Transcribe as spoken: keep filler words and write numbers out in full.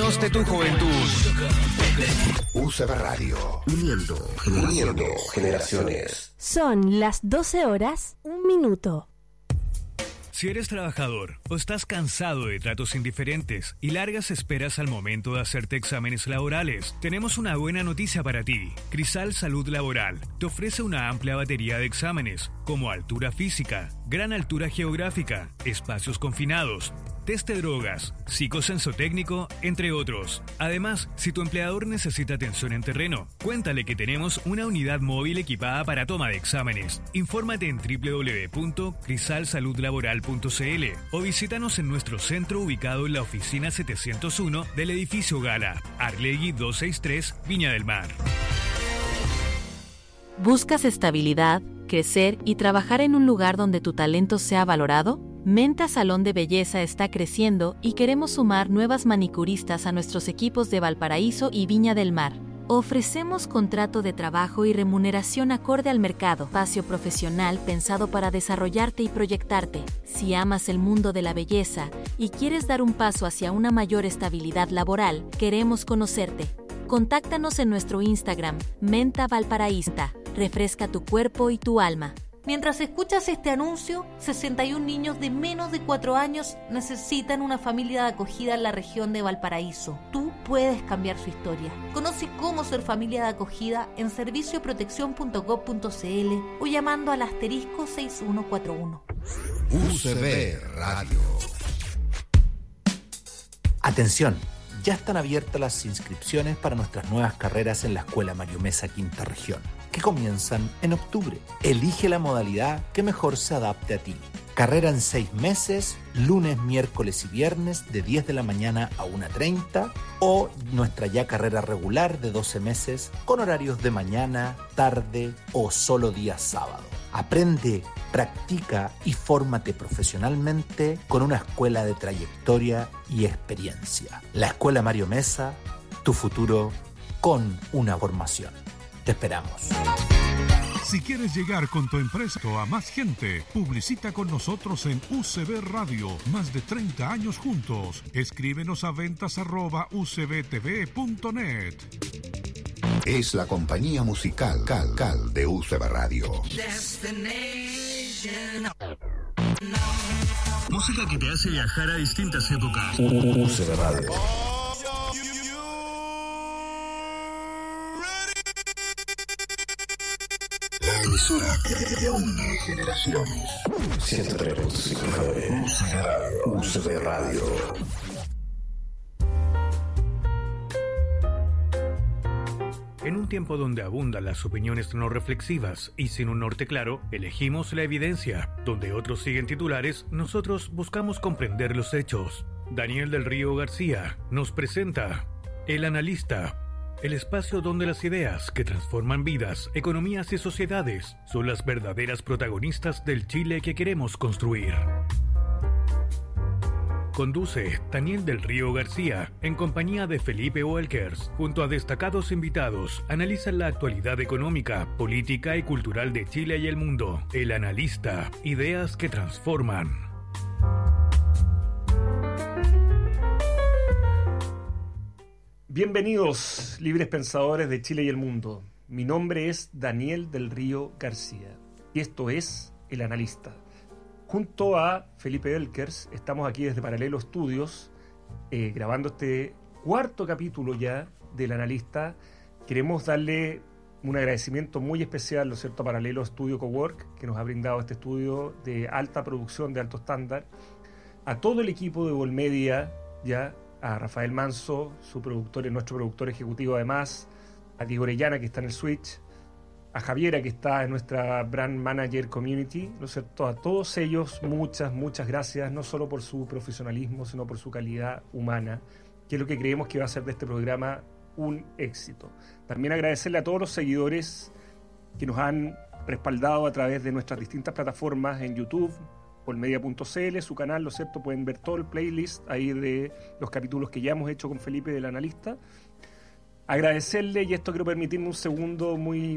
Recuerdos de tu juventud. U C B Radio. Uniendo generaciones. Uniendo generaciones. Son las doce horas, un minuto. Si eres trabajador o estás cansado de tratos indiferentes y largas esperas al momento de hacerte exámenes laborales, tenemos una buena noticia para ti. Crisal Salud Laboral te ofrece una amplia batería de exámenes, como altura física, gran altura geográfica, espacios confinados, test de drogas, psicosensotécnico, entre otros. Además, si tu empleador necesita atención en terreno, cuéntale que tenemos una unidad móvil equipada para toma de exámenes. Infórmate en doble u doble u doble u punto crisal salud laboral punto c l o visítanos en nuestro centro ubicado en la oficina setecientos uno del edificio Gala, Arlegui doscientos sesenta y tres, Viña del Mar. ¿Buscas estabilidad, crecer y trabajar en un lugar donde tu talento sea valorado? Menta Salón de Belleza está creciendo y queremos sumar nuevas manicuristas a nuestros equipos de Valparaíso y Viña del Mar. Ofrecemos contrato de trabajo y remuneración acorde al mercado, espacio profesional pensado para desarrollarte y proyectarte. Si amas el mundo de la belleza y quieres dar un paso hacia una mayor estabilidad laboral, queremos conocerte. Contáctanos en nuestro Instagram, Menta Valparaísta. Refresca tu cuerpo y tu alma. Mientras escuchas este anuncio, sesenta y un niños de menos de cuatro años necesitan una familia de acogida en la región de Valparaíso. Tú puedes cambiar su historia. Conoce cómo ser familia de acogida en servicio protección punto gob punto c l o llamando al asterisco seis uno cuatro uno. U C B Radio. Atención, ya están abiertas las inscripciones para nuestras nuevas carreras en la Escuela Mario Mesa Quinta Región, que comienzan en octubre. Elige la modalidad que mejor se adapte a ti. Carrera en seis meses, lunes, miércoles y viernes de diez de la mañana a una treinta, o nuestra ya carrera regular de doce meses con horarios de mañana, tarde o solo días sábado. Aprende, practica y fórmate profesionalmente con una escuela de trayectoria y experiencia. La Escuela Mario Mesa, tu futuro con una formación. Te esperamos. Si quieres llegar con tu empresa a más gente, publicita con nosotros en U C B Radio. Más de treinta años juntos. Escríbenos a ventas arroba u c b t v punto net. Es la compañía musical Cal Cal de U C B Radio. Música que te hace viajar a distintas épocas. U C B Radio. La emisora que une generaciones. ciento tres punto cinco U C B Radio. En un tiempo donde abundan las opiniones no reflexivas y sin un norte claro, elegimos la evidencia. Donde otros siguen titulares, nosotros buscamos comprender los hechos. Daniel del Río García nos presenta El Analista, el espacio donde las ideas que transforman vidas, economías y sociedades son las verdaderas protagonistas del Chile que queremos construir. Conduce Daniel del Río García, en compañía de Felipe Welkers. Junto a destacados invitados, analizan la actualidad económica, política y cultural de Chile y el mundo. El Analista, ideas que transforman. Bienvenidos, libres pensadores de Chile y el mundo. Mi nombre es Daniel del Río García y esto es El Analista. Junto a Felipe Welkers estamos aquí desde Paralelo Studios eh, grabando este cuarto capítulo ya del Analista. Queremos darle un agradecimiento muy especial, ¿no es cierto?, a Paralelo Studio Cowork, que nos ha brindado este estudio de alta producción, de alto estándar, a todo el equipo de Volmedia, ya, a Rafael Manso, su productor y nuestro productor ejecutivo además, a Diego Orellana, que está en el Switch, a Javiera, que está en nuestra Brand Manager Community, ¿no es cierto? A todos ellos, muchas, muchas gracias, no solo por su profesionalismo, sino por su calidad humana, que es lo que creemos que va a hacer de este programa un éxito. También agradecerle a todos los seguidores que nos han respaldado a través de nuestras distintas plataformas en YouTube, volmedia punto c l, su canal, ¿no es cierto? Pueden ver todo el playlist ahí de los capítulos que ya hemos hecho con Felipe del Analista. Agradecerle, y esto quiero permitirme un segundo muy